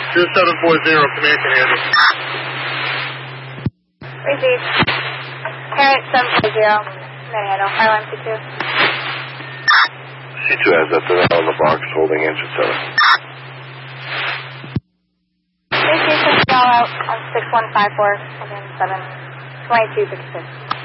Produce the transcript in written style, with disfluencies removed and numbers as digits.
2740, command can handle. Receive. Parrot 740, command handle. Airline C2. C2 has that on the box holding engine 7. Receive, all out on 6154, command 7, 2256.